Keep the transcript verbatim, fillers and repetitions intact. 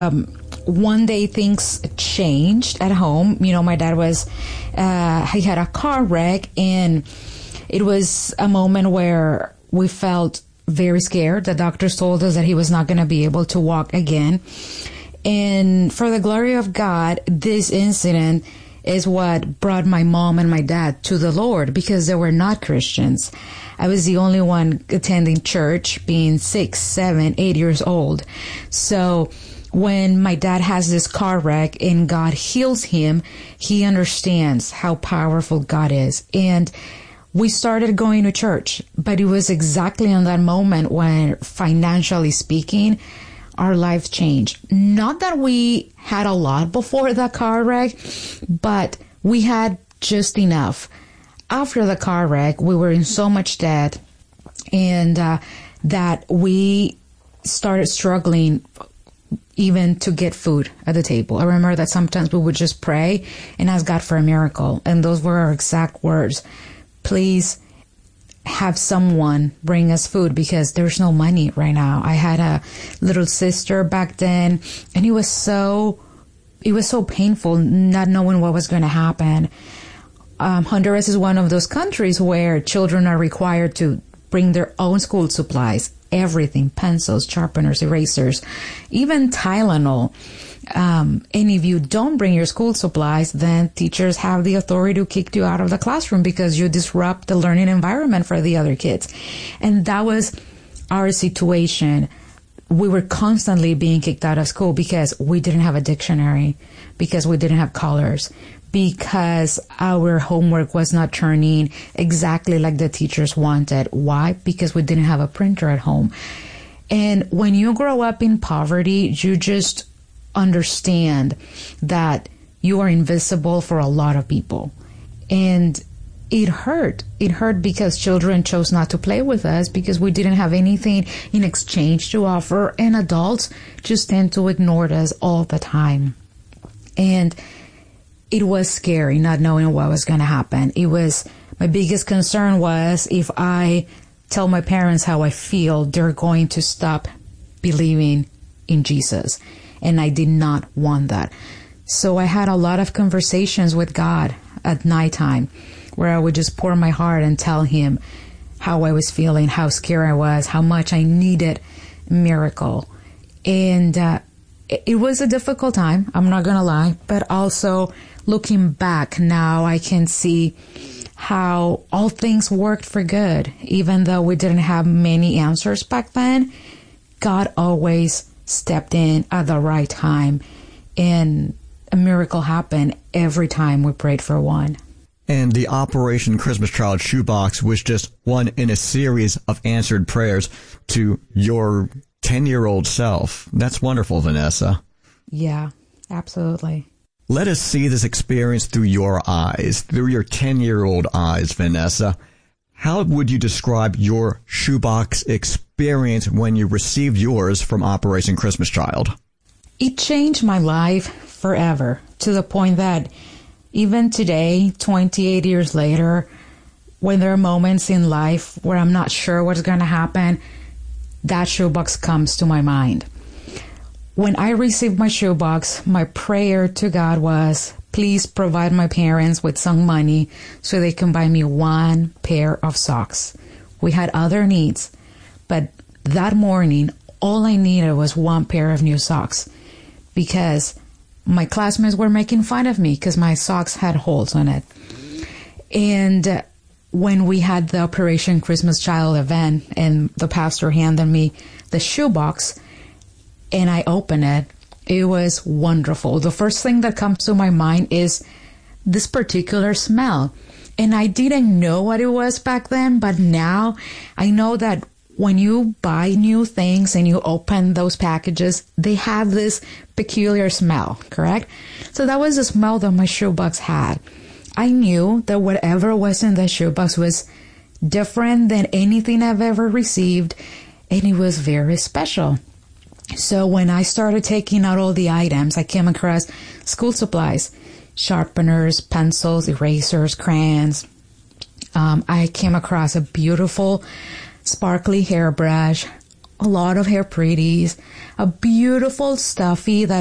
Um, one day things changed at home. You know, my dad was, uh, he had a car wreck, and it was a moment where we felt very scared. The doctors told us that he was not going to be able to walk again. And for the glory of God, this incident is what brought my mom and my dad to the Lord, because they were not Christians. I was the only one attending church, being six, seven, eight years old. So when my dad has this car wreck and God heals him, he understands how powerful God is. And we started going to church, but it was exactly in that moment when, financially speaking, our lives changed. Not that we had a lot before the car wreck, but we had just enough. After the car wreck, we were in so much debt, and uh, that we started struggling even to get food at the table. I remember that sometimes we would just pray and ask God for a miracle. And those were our exact words. Please have someone bring us food, because there's no money right now. I had a little sister back then, and it was so, it was so painful not knowing what was going to happen. Um, Honduras is one of those countries where children are required to bring their own school supplies, everything, pencils, sharpeners, erasers, even Tylenol. Um, and if you don't bring your school supplies, then teachers have the authority to kick you out of the classroom because you disrupt the learning environment for the other kids. And that was our situation. We were constantly being kicked out of school because we didn't have a dictionary, because we didn't have colors, because our homework was not turning exactly like the teachers wanted. Why? Because we didn't have a printer at home. And when you grow up in poverty, you just understand that you are invisible for a lot of people. And it hurt. It hurt because children chose not to play with us because we didn't have anything in exchange to offer, and adults just tend to ignore us all the time. And it was scary not knowing what was going to happen. It was, my biggest concern was if I tell my parents how I feel, they're going to stop believing in Jesus. And I did not want that. So I had a lot of conversations with God at nighttime where I would just pour my heart and tell him how I was feeling, how scared I was, how much I needed a miracle. And uh, it was a difficult time, I'm not going to lie. But also looking back now, I can see how all things worked for good. Even though we didn't have many answers back then, God always stepped in at the right time, and a miracle happened every time we prayed for one. And the Operation Christmas Child shoebox was just one in a series of answered prayers to your ten-year-old self. That's wonderful, Vanessa. Yeah, absolutely. Let us see this experience through your eyes, through your ten-year-old eyes, Vanessa. How would you describe your shoebox experience when you received yours from Operation Christmas Child? It changed my life forever, to the point that even today, twenty-eight years later, when there are moments in life where I'm not sure what's going to happen, that shoebox comes to my mind. When I received my shoebox, my prayer to God was, please provide my parents with some money so they can buy me one pair of socks. We had other needs, but that morning, all I needed was one pair of new socks because my classmates were making fun of me because my socks had holes on it. And uh, when we had the Operation Christmas Child event and the pastor handed me the shoebox and I opened it, it was wonderful. The first thing that comes to my mind is this particular smell. And I didn't know what it was back then, but now I know that when you buy new things and you open those packages, they have this peculiar smell, correct? So that was the smell that my shoebox had. I knew that whatever was in the shoebox was different than anything I've ever received, and it was very special. So when I started taking out all the items, I came across school supplies, sharpeners, pencils, erasers, crayons. Um, I came across a beautiful sparkly hairbrush, a lot of hair pretties, a beautiful stuffy that